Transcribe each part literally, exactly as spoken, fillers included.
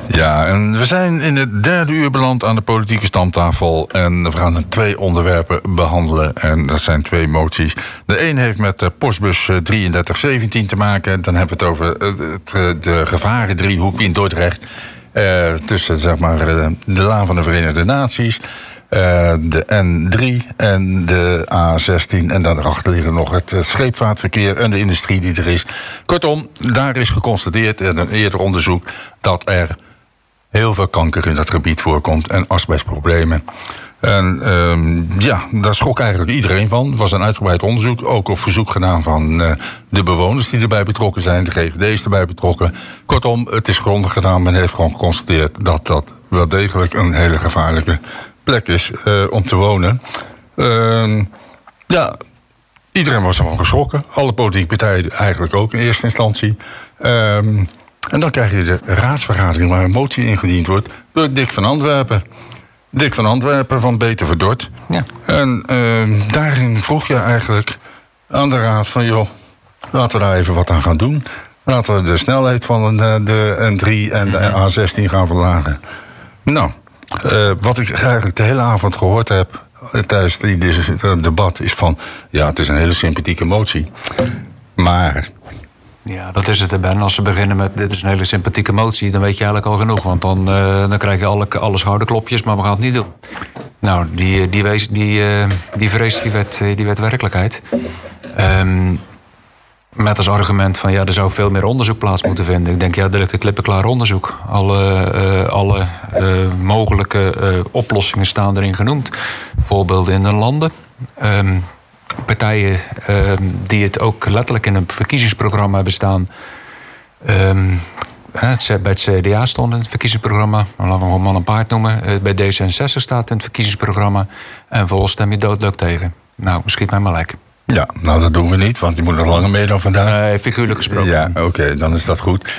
Ja, en we zijn in het derde uur beland aan de politieke stamtafel. En we gaan twee onderwerpen behandelen. En dat zijn twee moties. De een heeft met de postbus drieëndertig zeventien te maken. Dan hebben we het over het, de gevarendriehoek in Dordrecht. Uh, tussen zeg maar, de Laan van de Verenigde Naties, uh, de N drie en de A zestien. En daarachter liggen nog het scheepvaartverkeer en de industrie die er is. Kortom, daar is geconstateerd in een eerder onderzoek dat er heel veel kanker in dat gebied voorkomt en asbestproblemen. En uh, ja, daar schrok eigenlijk iedereen van. Het was een uitgebreid onderzoek, ook op verzoek gedaan van uh, de bewoners die erbij betrokken zijn. De G G D is erbij betrokken. Kortom, het is grondig gedaan. Men heeft gewoon geconstateerd dat dat wel degelijk een hele gevaarlijke plek is uh, om te wonen. Uh, ja, iedereen was ervan geschrokken. Alle politieke partijen eigenlijk ook in eerste instantie. Uh, en dan krijg je de raadsvergadering waar een motie ingediend wordt door Dick van Antwerpen. Dick van Antwerpen van Beter voor Dort. Ja. En uh, daarin vroeg je eigenlijk aan de raad van, joh, laten we daar even wat aan gaan doen. Laten we de snelheid van de, de N drie en de A zestien gaan verlagen. Nou, uh, wat ik eigenlijk de hele avond gehoord heb tijdens die debat is van, ja, het is een hele sympathieke motie. Maar ja, dat is het, hè, Ben. Als ze beginnen met dit is een hele sympathieke motie, dan weet je eigenlijk al genoeg. Want dan, uh, dan krijg je alle, alle schouderklopjes, maar we gaan het niet doen. Nou, die, die, wees, die, uh, die vrees die werd, die werd werkelijkheid. Um, met als argument van ja, er zou veel meer onderzoek plaats moeten vinden. Ik denk, ja, er ligt een klippenklaar onderzoek. Alle, uh, alle uh, mogelijke uh, oplossingen staan erin genoemd. Voorbeelden in de landen. Um, Partijen uh, die het ook letterlijk in een verkiezingsprogramma hebben staan. Um, het, bij het C D A stond in het verkiezingsprogramma. Laten we gewoon man en paard noemen. Uh, bij D zesenzestig staat in het verkiezingsprogramma. En volgens stem je doodleuk tegen. Nou, schiet mij maar lek. Ja, nou dat doen we niet, want die moet nog langer mee dan vandaag. Nee, figuurlijk gesproken. Ja, oké, okay, dan is dat goed.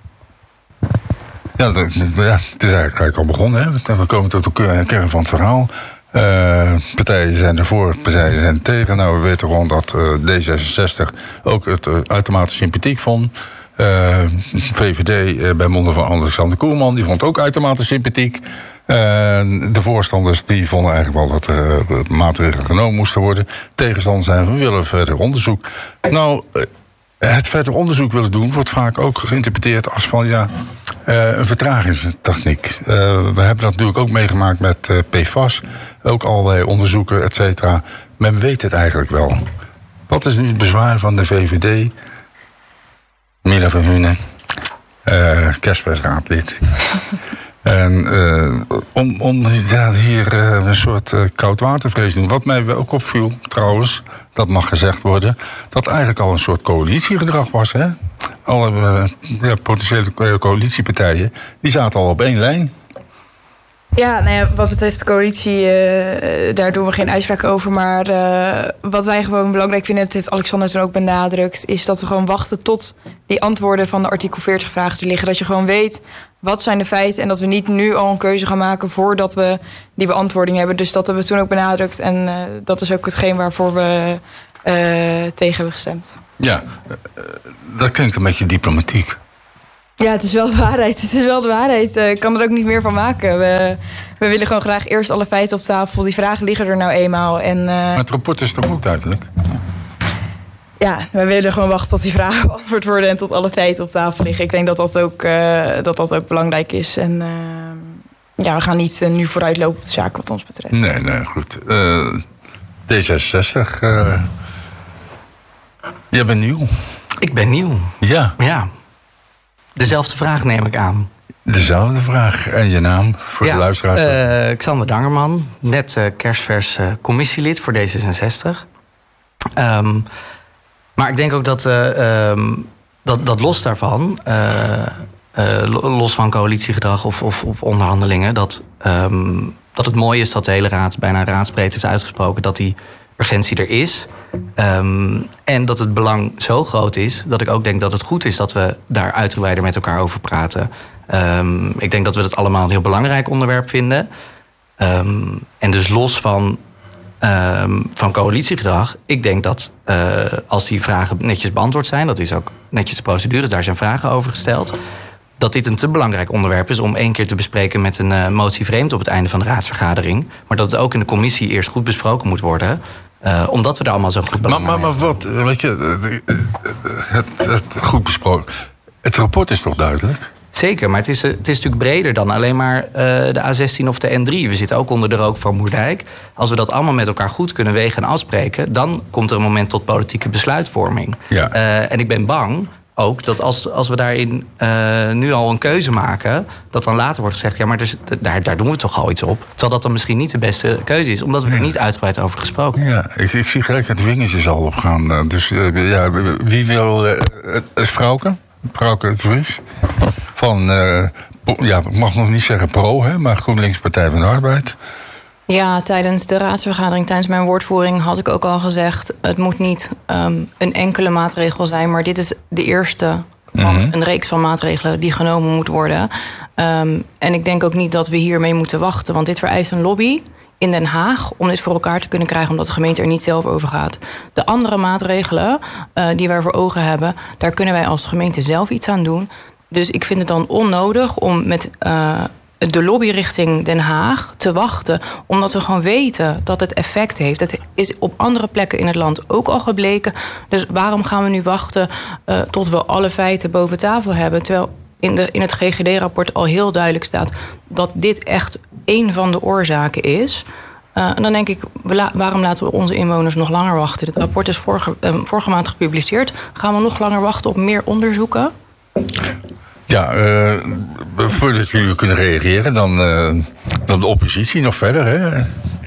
Ja, dat, ja, het is eigenlijk gelijk al begonnen. Hè? We komen tot de kern van het verhaal. Uh, partijen zijn ervoor, partijen zijn er tegen. Nou, we weten gewoon dat uh, D zesenzestig ook het uh, uitermate sympathiek vond. Uh, V V D uh, bij monden van Alexander Koerman, die vond het ook uitermate sympathiek. Uh, de voorstanders die vonden eigenlijk wel dat er uh, maatregelen genomen moesten worden. Tegenstanders zijn van, we willen verder onderzoek. Nou, uh, het verder onderzoek willen doen wordt vaak ook geïnterpreteerd als van, ja, Uh, een vertragingstechniek. Uh, we hebben dat natuurlijk ook meegemaakt met uh, P F A S. Ook allerlei onderzoeken, et cetera. Men weet het eigenlijk wel. Wat is nu het bezwaar van de V V D? Mila van Hunen, uh, kerstfeestraadlid. En uh, om, om ja, hier uh, een soort uh, koudwatervrees te doen. Wat mij ook opviel, trouwens, dat mag gezegd worden, dat eigenlijk al een soort coalitiegedrag was, hè? Alle uh, ja, potentiële coalitiepartijen, die zaten al op één lijn. Ja, nou ja, wat betreft de coalitie, uh, daar doen we geen uitspraak over. Maar uh, wat wij gewoon belangrijk vinden, dat heeft Alexander toen ook benadrukt, is dat we gewoon wachten tot die antwoorden van de artikel veertig vragen te liggen. Dat je gewoon weet, wat zijn de feiten, en dat we niet nu al een keuze gaan maken voordat we die beantwoording hebben. Dus dat hebben we toen ook benadrukt. En uh, dat is ook hetgeen waarvoor we uh, tegen hebben gestemd. Ja, uh, dat klinkt een beetje diplomatiek. Ja, het is wel de waarheid. Het is wel de waarheid. Ik kan er ook niet meer van maken. We, we willen gewoon graag eerst alle feiten op tafel. Die vragen liggen er nou eenmaal. En, uh, maar het rapport is toch ook duidelijk? Ja, we willen gewoon wachten tot die vragen beantwoord worden en tot alle feiten op tafel liggen. Ik denk dat dat ook, uh, dat dat ook belangrijk is. En uh, ja, we gaan niet uh, nu vooruitlopen op de zaak wat ons betreft. Nee, nee, goed. Uh, D zesenzestig, uh, jij bent nieuw. Ik ben nieuw. Ja. Ja. Dezelfde vraag neem ik aan. Dezelfde vraag. En je naam voor ja, de luisteraars? Uh, Xander Dangerman, net uh, kerstvers uh, commissielid voor D zesenzestig. Um, maar ik denk ook dat, uh, um, dat, dat los daarvan, uh, uh, los van coalitiegedrag of, of, of onderhandelingen, dat, um, dat het mooi is dat de hele raad bijna raadsbreed heeft uitgesproken dat die urgentie er is. Um, en dat het belang zo groot is dat ik ook denk dat het goed is dat we daar uitgebreider met elkaar over praten. Um, ik denk dat we het allemaal een heel belangrijk onderwerp vinden. Um, en dus los van, um, van coalitiegedrag, ik denk dat uh, als die vragen netjes beantwoord zijn, dat is ook netjes de procedure, daar zijn vragen over gesteld, dat dit een te belangrijk onderwerp is om één keer te bespreken met een uh, motie vreemd op het einde van de raadsvergadering. Maar dat het ook in de commissie eerst goed besproken moet worden. Uh, omdat we daar allemaal zo goed belang maar, maar, maar wat, weet je, het, het goed besproken. Het rapport is toch duidelijk? Zeker, maar het is, het is natuurlijk breder dan alleen maar uh, de A zestien of de N drie. We zitten ook onder de rook van Moerdijk. Als we dat allemaal met elkaar goed kunnen wegen en afspreken, dan komt er een moment tot politieke besluitvorming. Ja. Uh, en ik ben bang ook dat als, als we daarin uh, nu al een keuze maken, dat dan later wordt gezegd, ja, maar dus, daar, daar doen we toch al iets op. Terwijl dat dan misschien niet de beste keuze is, omdat we er niet uitgebreid over gesproken hebben. Ja, ik, ik zie gelijk het vingertjes al opgaan. Dus uh, ja, wie wil uh, het Frauke? Frauke het Vries? Van, uh, ja, ik mag nog niet zeggen pro, hè, maar GroenLinks Partij van de Arbeid. Ja, tijdens de raadsvergadering, tijdens mijn woordvoering had ik ook al gezegd, het moet niet um, een enkele maatregel zijn, maar dit is de eerste van mm-hmm. een reeks van maatregelen die genomen moet worden. Um, en ik denk ook niet dat we hiermee moeten wachten, want dit vereist een lobby in Den Haag om dit voor elkaar te kunnen krijgen, omdat de gemeente er niet zelf over gaat. De andere maatregelen uh, die wij voor ogen hebben, daar kunnen wij als gemeente zelf iets aan doen. Dus ik vind het dan onnodig om met uh, de lobby richting Den Haag te wachten, omdat we gewoon weten dat het effect heeft. Het is op andere plekken in het land ook al gebleken. Dus waarom gaan we nu wachten uh, tot we alle feiten boven tafel hebben, terwijl in, de, in het G G D-rapport al heel duidelijk staat dat dit echt één van de oorzaken is. Uh, en dan denk ik, waarom laten we onze inwoners nog langer wachten? Het rapport is vorige, uh, vorige maand gepubliceerd. Gaan we nog langer wachten op meer onderzoeken? Ja, uh, voordat jullie kunnen reageren, dan, uh, dan de oppositie nog verder, hè?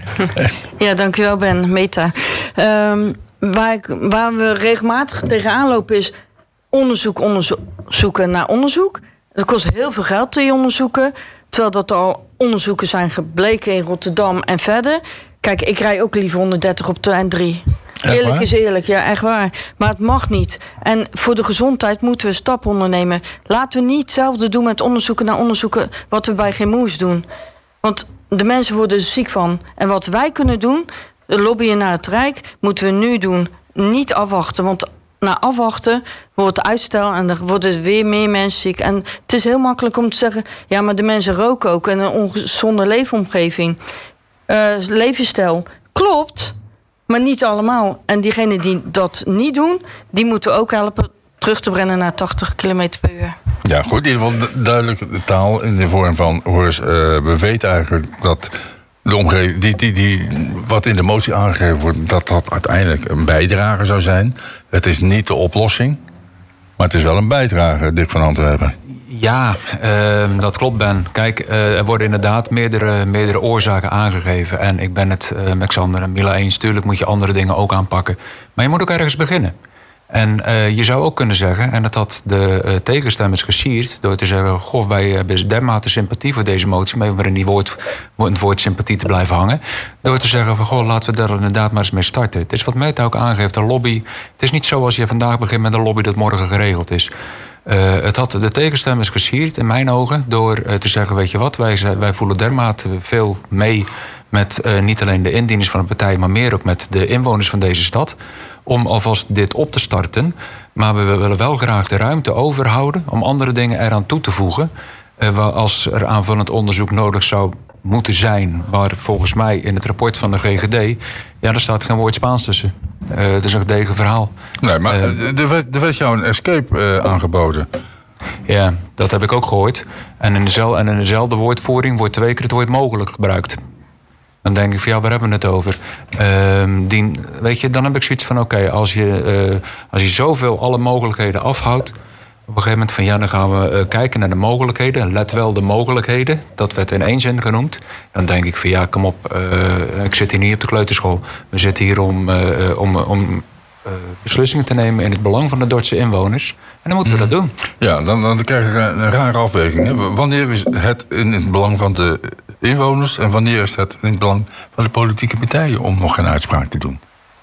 Ja, dankjewel Ben, Meta. Um, waar, ik, waar we regelmatig tegenaan lopen is onderzoek, onderzoeken naar onderzoek. Dat kost heel veel geld, die onderzoeken. Terwijl dat al onderzoeken zijn gebleken in Rotterdam en verder. Kijk, ik rij ook liever honderddertig op de N drie. Eerlijk is eerlijk, ja, echt waar. Maar het mag niet. En voor de gezondheid moeten we stappen ondernemen. Laten we niet hetzelfde doen met onderzoeken naar onderzoeken wat we bij geen moes doen. Want de mensen worden er ziek van. En wat wij kunnen doen, lobbyen naar het Rijk, moeten we nu doen. Niet afwachten, want na afwachten wordt uitstel en dan worden weer meer mensen ziek. En het is heel makkelijk om te zeggen, ja, maar de mensen roken ook en een ongezonde leefomgeving. Uh, levensstijl. Klopt, maar niet allemaal. En diegenen die dat niet doen, die moeten we ook helpen terug te brengen naar tachtig kilometer per uur. Ja, goed. In ieder geval duidelijke taal in de vorm van, hoor eens, uh, we weten eigenlijk dat de omgeving, die, die, die, wat in de motie aangegeven wordt, dat dat uiteindelijk een bijdrage zou zijn. Het is niet de oplossing, maar het is wel een bijdrage, Dick van Antwerpen. Ja, uh, dat klopt, Ben. Kijk, uh, er worden inderdaad meerdere, meerdere oorzaken aangegeven. En ik ben het uh, met Xander en Mila eens. Tuurlijk moet je andere dingen ook aanpakken. Maar je moet ook ergens beginnen. En uh, je zou ook kunnen zeggen, en dat had de uh, tegenstemmers gesierd, door te zeggen, goh, wij hebben dermate sympathie voor deze motie, maar we hebben in die woord, het woord sympathie te blijven hangen. Door te zeggen van, goh, laten we daar inderdaad maar eens mee starten. Het is wat Meta ook aangeeft, een lobby. Het is niet zo als je vandaag begint met een lobby dat morgen geregeld is. Uh, het had de tegenstemmers gesierd, in mijn ogen, door uh, te zeggen, weet je wat, wij, wij voelen dermate veel mee met uh, niet alleen de indieners van de partij, maar meer ook met de inwoners van deze stad, om alvast dit op te starten. Maar we willen wel graag de ruimte overhouden om andere dingen eraan toe te voegen. Uh, als er aanvullend onderzoek nodig zou moeten zijn, waar volgens mij in het rapport van de G G D, ja, er staat geen woord Spaans tussen. Uh, het is een gedegen verhaal. Nee, maar uh, er, werd, er werd jou een escape uh, aangeboden. Ja, dat heb ik ook gehoord. En in, dezelfde, en in dezelfde woordvoering wordt twee keer het woord mogelijk gebruikt. Dan denk ik van, ja, waar hebben we het over? Uh, die, weet je, dan heb ik zoiets van, oké, okay, als je, uh, als je zoveel alle mogelijkheden afhoudt, op een gegeven moment van, ja, dan gaan we uh, kijken naar de mogelijkheden. Let wel de mogelijkheden. Dat werd in één zin genoemd. Dan denk ik van, ja, kom op, uh, ik zit hier niet op de kleuterschool. We zitten hier om, uh, om, om uh, beslissingen te nemen in het belang van de Dordtse inwoners. En dan moeten we dat doen. Ja, dan, dan krijg je een rare afweging. Hè? Wanneer is het in het belang van de inwoners en wanneer is het in het belang van de politieke partijen om nog geen uitspraak te doen?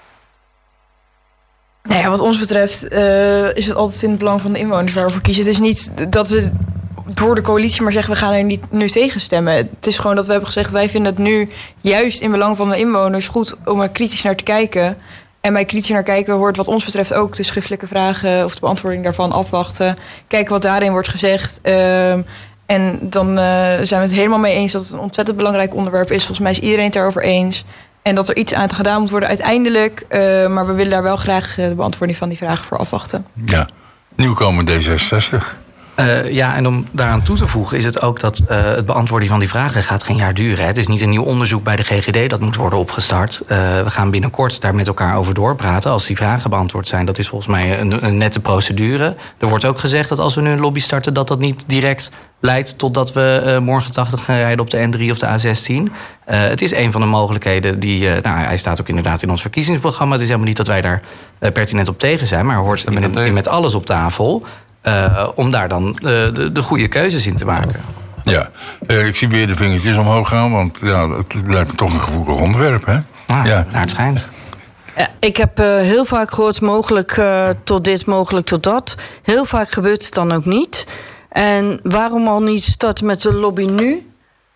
Nou ja, wat ons betreft uh, is het altijd in het belang van de inwoners waar we voor kiezen. Het is niet dat we door de coalitie maar zeggen, we gaan er niet nu tegen stemmen. Het is gewoon dat we hebben gezegd, wij vinden het nu juist in belang van de inwoners goed om er kritisch naar te kijken En bij kritisch naar kijken hoort wat ons betreft ook de schriftelijke vragen of de beantwoording daarvan afwachten. Kijken wat daarin wordt gezegd. Uh, en dan uh, zijn we het helemaal mee eens dat het een ontzettend belangrijk onderwerp is. Volgens mij is iedereen het daarover eens. En dat er iets aan gedaan moet worden uiteindelijk. Uh, maar we willen daar wel graag uh, de beantwoording van die vragen voor afwachten. Ja, nieuwkomer D zesenzestig. Uh, ja, en om daaraan toe te voegen is het ook dat uh, het beantwoorden van die vragen gaat geen jaar duren. Hè. Het is niet een nieuw onderzoek bij de G G D dat moet worden opgestart. Uh, we gaan binnenkort daar met elkaar over doorpraten. Als die vragen beantwoord zijn, dat is volgens mij een, een nette procedure. Er wordt ook gezegd dat als we nu een lobby starten, dat dat niet direct leidt totdat we uh, morgen tachtig gaan rijden op de N drie of de A zestien. Uh, het is een van de mogelijkheden die... Uh, nou, hij staat ook inderdaad in ons verkiezingsprogramma. Het is helemaal niet dat wij daar uh, pertinent op tegen zijn, maar er hoort in, in, met alles op tafel. Uh, om daar dan uh, de, de goede keuzes in te maken. Ja, uh, ik zie weer de vingertjes omhoog gaan, want ja, het lijkt me toch een gevoelig onderwerp, hè? Ah, ja, naar het schijnt. Ja, ik heb uh, heel vaak gehoord, mogelijk uh, tot dit, mogelijk tot dat. Heel vaak gebeurt het dan ook niet. En waarom al niet starten met de lobby nu?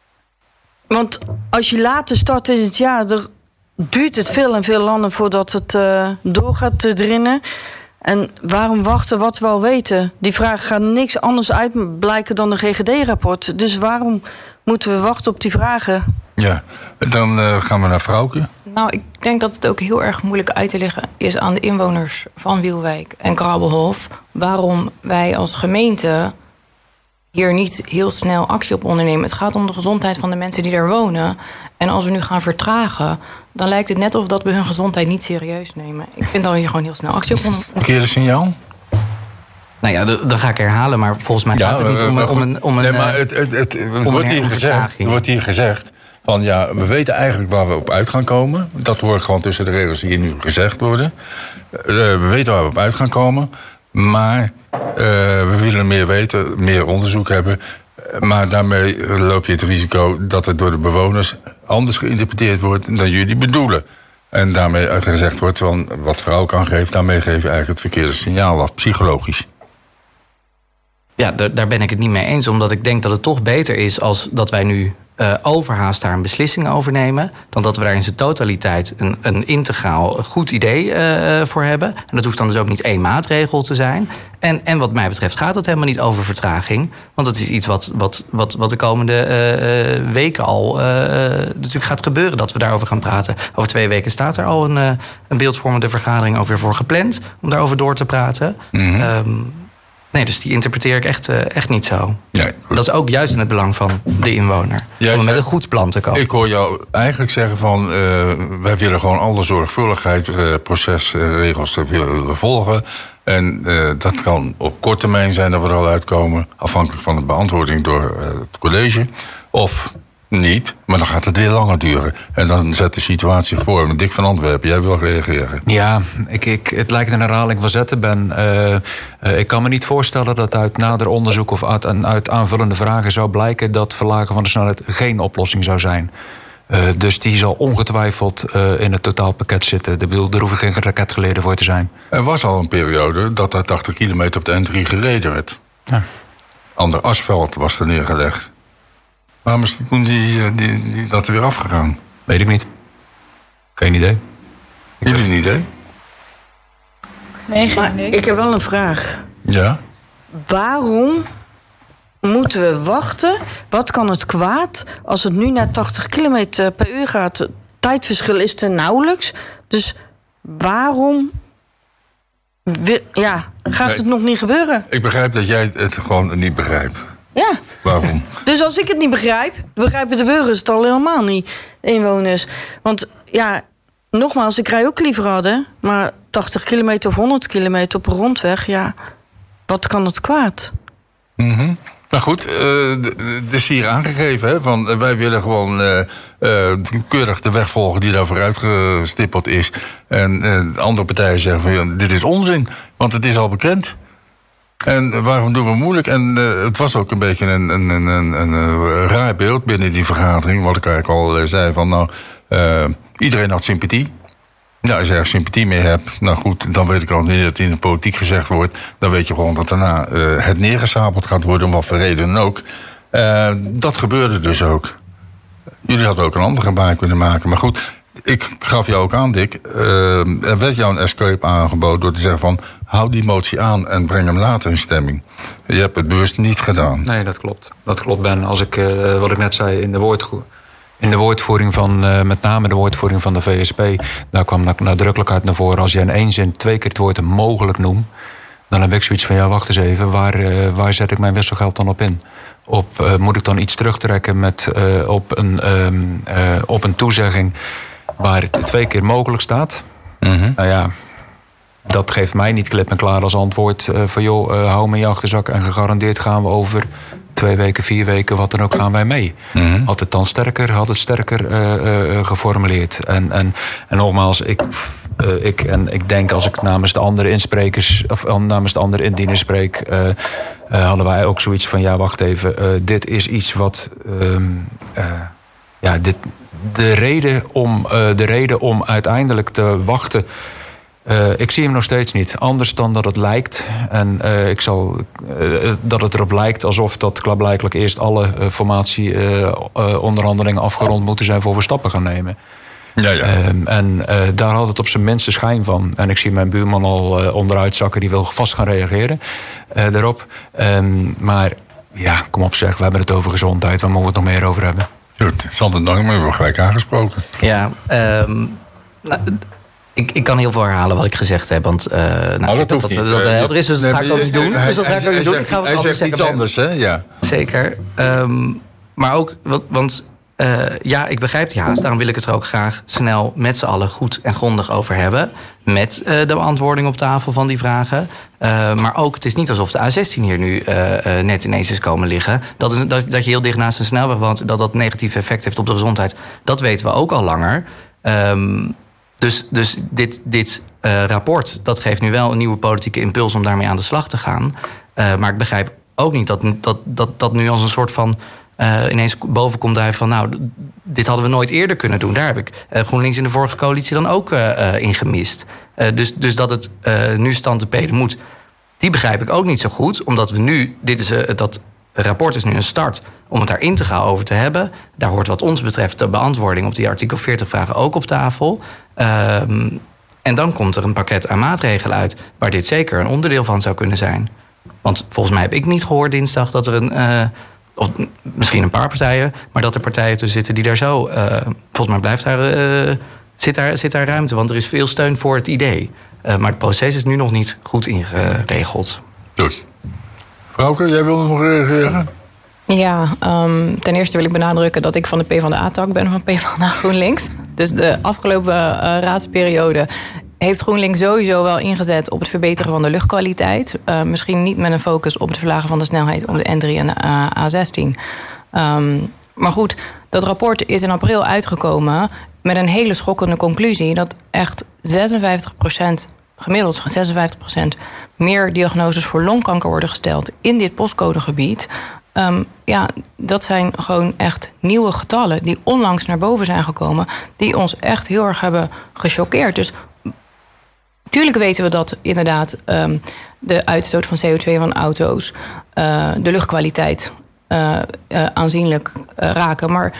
Want als je later start in het jaar, dan duurt het veel en veel langer voordat het uh, doorgaat erin. En waarom wachten wat we al weten? Die vraag gaat niks anders uitblijken dan de G G D-rapport. Dus waarom moeten we wachten op die vragen? Ja, dan uh, gaan we naar Vrouwke. Nou, ik denk dat het ook heel erg moeilijk uit te leggen is aan de inwoners van Wielwijk en Krabbelhof waarom wij als gemeente hier niet heel snel actie op ondernemen. Het gaat om de gezondheid van de mensen die daar wonen. En als we nu gaan vertragen, dan lijkt het net of dat we hun gezondheid niet serieus nemen. Ik vind dat we hier gewoon heel snel actie op ondernemen. Verkeerde signaal? Nou ja, dat ga ik herhalen, maar volgens mij gaat ja, het niet om, om een... Om een nee, maar het, het, het, het wordt, hier gezegd, er wordt hier gezegd van ja, we weten eigenlijk waar we op uit gaan komen. Dat hoort gewoon tussen de regels die hier nu gezegd worden. Uh, we weten waar we op uit gaan komen, maar uh, we willen meer weten, meer onderzoek hebben. Maar daarmee loop je het risico dat het door de bewoners anders geïnterpreteerd wordt dan jullie bedoelen. En daarmee gezegd wordt van wat vrouw kan geven, daarmee geef je eigenlijk het verkeerde signaal af, psychologisch. Ja, daar, daar ben ik het niet mee eens, omdat ik denk dat het toch beter is als dat wij nu uh, overhaast daar een beslissing over nemen, dan dat we daar in zijn totaliteit een, een integraal goed idee uh, voor hebben. En dat hoeft dan dus ook niet één maatregel te zijn. En, en wat mij betreft gaat het helemaal niet over vertraging. Want het is iets wat, wat, wat, wat de komende uh, weken al uh, natuurlijk gaat gebeuren, dat we daarover gaan praten. Over twee weken staat er al een, uh, een beeldvormende vergadering ook weer voor gepland om daarover door te praten. Mm-hmm. Um, Nee, dus die interpreteer ik echt, uh, echt niet zo. Nee, dat is ook juist in het belang van de inwoner. Jij om met een goed plan te komen. Ik hoor jou eigenlijk zeggen van Uh, wij willen gewoon alle zorgvuldigheidsprocesregels uh, willen volgen. En uh, dat kan op korte termijn zijn dat we er al uitkomen, afhankelijk van de beantwoording door uh, het college. Of niet, maar dan gaat het weer langer duren. En dan zet de situatie voor. Dick van Antwerpen, jij wil reageren. Ja, ik, ik, het lijkt een herhaling van zetten, Ben. Uh, uh, ik kan me niet voorstellen dat uit nader onderzoek of uit, uit aanvullende vragen zou blijken dat verlagen van de snelheid geen oplossing zou zijn. Uh, dus die zal ongetwijfeld uh, in het totaalpakket zitten. De bedoel, er hoeven geen raketgeleerden voor te zijn. Er was al een periode dat er tachtig kilometer op de N drie gereden werd. Ja. Ander asfalt was er neergelegd. Waarom is toen die, die, die, dat er weer afgegaan? Weet ik niet. Geen idee. Jullie een idee? Nee, geen idee. Ik heb wel een vraag. Ja? Waarom moeten we wachten? Wat kan het kwaad als het nu naar tachtig kilometer per uur gaat? Het tijdverschil is er nauwelijks. Dus waarom ja, gaat nee, het nog niet gebeuren? Ik begrijp dat jij het gewoon niet begrijpt. Ja. Waarom? Dus als ik het niet begrijp, begrijpen de burgers het al helemaal niet, de inwoners. Want ja, nogmaals, ik rij ook liever harder, maar tachtig kilometer of honderd kilometer op een rondweg, ja, wat kan het kwaad? Mm-hmm. Nou goed, uh, het is hier aangegeven, hè, van uh, wij willen gewoon uh, uh, keurig de weg volgen die daar vooruit gestippeld is. En uh, de andere partijen zeggen van ja, dit is onzin, want het is al bekend. En waarom doen we moeilijk? En uh, het was ook een beetje een, een, een, een, een raar beeld binnen die vergadering. Wat ik eigenlijk al uh, zei van nou, uh, iedereen had sympathie. Nou, als je er sympathie mee hebt, nou goed, dan weet ik ook niet dat het in de politiek gezegd wordt. Dan weet je gewoon dat daarna uh, het neergestapeld gaat worden, om wat voor reden dan ook. Uh, dat gebeurde dus ook. Jullie hadden ook een andere baan kunnen maken. Maar goed, ik gaf jou ook aan, Dick. Uh, er werd jou een escape aangeboden door te zeggen van... hou die motie aan en breng hem later in stemming. Je hebt het bewust niet gedaan. Nee, dat klopt. Dat klopt, Ben. Als ik, uh, wat ik net zei, in de, woordgo- in de woordvoering van... Uh, met name de woordvoering van de V S P... daar kwam nadrukkelijk uit naar voren... als je in één zin twee keer het woord mogelijk noemt... dan heb ik zoiets van, ja, wacht eens even... waar, uh, waar zet ik mijn wisselgeld dan op in? Op, uh, moet ik dan iets terugtrekken met, uh, op, een, um, uh, op een toezegging... waar het twee keer mogelijk staat? Mm-hmm. Nou ja... Dat geeft mij niet klip en klaar als antwoord uh, van... joh, uh, hou me in je achterzak en gegarandeerd gaan we over twee weken, vier weken... wat dan ook gaan wij mee. Mm-hmm. Had het dan sterker, had het sterker uh, uh, geformuleerd. En, en, en nogmaals, ik, uh, ik, en ik denk als ik namens de andere insprekers... of namens de andere indieners spreek... Uh, uh, hadden wij ook zoiets van, ja, wacht even... Uh, dit is iets wat... Um, uh, ja, dit, de, reden om, uh, de reden om uiteindelijk te wachten... Uh, ik zie hem nog steeds niet. Anders dan dat het lijkt. En uh, ik zal, uh, dat het erop lijkt alsof dat klaarblijkelijk eerst alle uh, formatie-onderhandelingen uh, uh, afgerond moeten zijn voor we stappen gaan nemen. Ja, ja. Um, en uh, daar had het op zijn minste schijn van. En ik zie mijn buurman al uh, onderuit zakken, die wil vast gaan reageren uh, daarop. Um, maar ja, kom op zeg, we hebben het over gezondheid. Waar moeten we het nog meer over hebben? Goed, Sander Dank, maar we hebben gelijk aangesproken. Ja, um, nou, Ik, ik kan heel veel herhalen wat ik gezegd heb, want uh, nou, oh, dat, dat, dat, dat, dat helder is, dus dat ga ik ook niet doen. Hij, dus dat ga ik ook niet doen. Hij, Ik ga hij zegt zeggen, iets anders, hè? Ja. Zeker. Um, maar ook, want uh, ja, ik begrijp die haast. Daarom wil ik het er ook graag snel met z'n allen goed en grondig over hebben. Met uh, de beantwoording op tafel van die vragen. Uh, maar ook, het is niet alsof de A zestien hier nu uh, uh, net ineens is komen liggen. Dat, is, dat, dat je heel dicht naast een snelweg woont, dat dat negatief effect heeft op de gezondheid. Dat weten we ook al langer. Um, Dus, dus dit, dit uh, rapport, dat geeft nu wel een nieuwe politieke impuls om daarmee aan de slag te gaan. Uh, maar ik begrijp ook niet dat dat, dat, dat nu als een soort van uh, ineens boven komt drijven van... nou, dit hadden we nooit eerder kunnen doen. Daar heb ik uh, GroenLinks in de vorige coalitie dan ook uh, uh, in gemist. Uh, dus, dus dat het uh, nu stand te peden moet, die begrijp ik ook niet zo goed. Omdat we nu, dit is, uh, dat rapport is nu een start om het daarin te gaan over te hebben. Daar hoort wat ons betreft de beantwoording op die artikel veertig vragen ook op tafel. Um, en dan komt er een pakket aan maatregelen uit waar dit zeker een onderdeel van zou kunnen zijn. Want volgens mij heb ik niet gehoord dinsdag dat er een... Uh, of misschien een paar partijen, maar dat er partijen tussen zitten die daar zo... Uh, volgens mij blijft daar, uh, zit, daar, zit daar ruimte, want er is veel steun voor het idee. Uh, maar het proces is nu nog niet goed ingeregeld. Goed. Vrouwke, jij wil nog reageren? Ja, um, ten eerste wil ik benadrukken dat ik van de PvdA-tak ben van PvdA GroenLinks. Dus de afgelopen uh, raadsperiode heeft GroenLinks sowieso wel ingezet op het verbeteren van de luchtkwaliteit. Uh, misschien niet met een focus op het verlagen van de snelheid op de N drie en de uh, A zestien. Um, maar goed, dat rapport is in april uitgekomen met een hele schokkende conclusie dat echt zesenvijftig procent, gemiddeld zesenvijftig procent meer diagnoses voor longkanker worden gesteld in dit postcodegebied. Um, ja, dat zijn gewoon echt nieuwe getallen die onlangs naar boven zijn gekomen, die ons echt heel erg hebben gechoqueerd. Dus natuurlijk weten we dat inderdaad um, de uitstoot van C O twee van auto's, uh, de luchtkwaliteit uh, uh, aanzienlijk uh, raken. Maar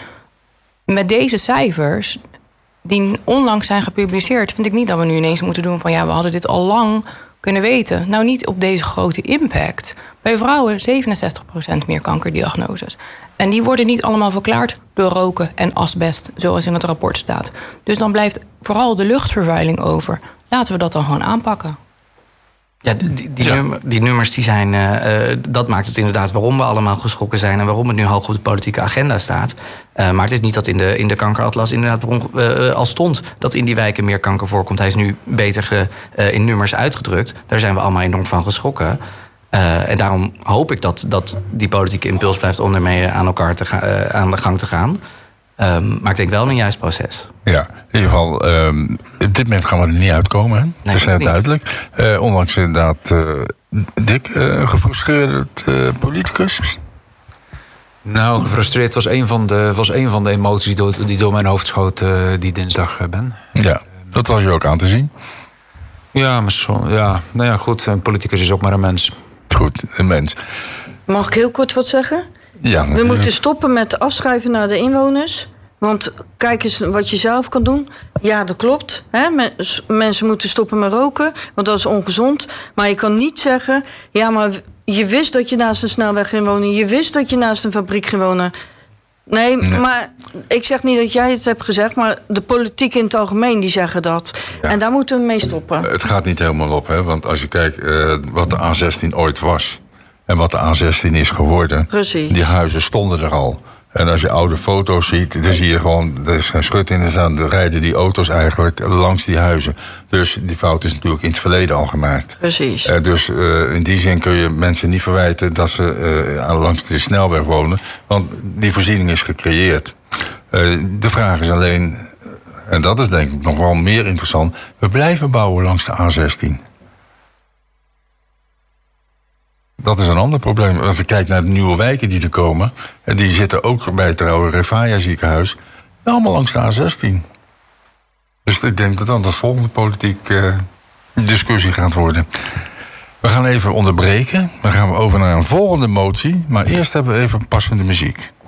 met deze cijfers die onlangs zijn gepubliceerd, vind ik niet dat we nu ineens moeten doen van ja, we hadden dit al lang kunnen weten. Nou, niet op deze grote impact. Bij vrouwen zevenenzestig procent meer kankerdiagnoses. En die worden niet allemaal verklaard door roken en asbest, zoals in het rapport staat. Dus dan blijft vooral de luchtvervuiling over. Laten we dat dan gewoon aanpakken. Ja, die, die, ja. Nummer, die nummers die zijn, uh, dat maakt het inderdaad waarom we allemaal geschrokken zijn en waarom het nu hoog op de politieke agenda staat. Uh, maar het is niet dat in de, in de kankeratlas inderdaad uh, al stond dat in die wijken meer kanker voorkomt. Hij is nu beter ge, uh, in nummers uitgedrukt. Daar zijn we allemaal enorm van geschrokken. Uh, en daarom hoop ik dat, dat die politieke impuls blijft om ermee aan elkaar te ga, uh, aan de gang te gaan. Um, maar ik denk wel een juist proces. Ja, in ieder geval, um, op dit moment gaan we er niet uitkomen. Hè? Nee, dat is heel niet. duidelijk. Uh, ondanks inderdaad, uh, Dick, uh, gefrustreerde uh, politicus. Nou, gefrustreerd was een van de, was een van de emoties door, die door mijn hoofd schoot uh, die dinsdag uh, ben. Ja, dat was je ook aan te zien. Ja, maar zo, ja, nou ja, goed, een politicus is ook maar een mens. Goed, een mens. Mag ik heel kort wat zeggen? Ja, We moeten stoppen met afschrijven naar de inwoners. Want kijk eens wat je zelf kan doen. Ja, dat klopt. Hè? Mensen moeten stoppen met roken, want dat is ongezond. Maar je kan niet zeggen... ja, maar je wist dat je naast een snelweg ging wonen. Je wist dat je naast een fabriek ging wonen. Nee, nee, maar ik zeg niet dat jij het hebt gezegd... maar de politiek in het algemeen, die zeggen dat. Ja. En daar moeten we mee stoppen. Het gaat niet helemaal op, hè? Want als je kijkt uh, wat de A zestien ooit was... en wat de A zestien is geworden... Precies. Die huizen stonden er al. En als je oude foto's ziet, dan zie je gewoon... er is geen schut in, er staan, er rijden die auto's eigenlijk langs die huizen. Dus die fout is natuurlijk in het verleden al gemaakt. Precies. Uh, dus uh, in die zin kun je mensen niet verwijten... dat ze uh, langs de snelweg wonen. Want die voorziening is gecreëerd. Uh, de vraag is alleen... en dat is denk ik nog wel meer interessant... we blijven bouwen langs de A zestien. Dat is een ander probleem. Als je kijkt naar de nieuwe wijken die er komen... en die zitten ook bij het oude Refaya ziekenhuis... allemaal langs de A zestien. Dus ik denk dat dan de volgende politiek uh, discussie gaat worden. We gaan even onderbreken. Dan gaan we over naar een volgende motie. Maar eerst hebben we even passende muziek.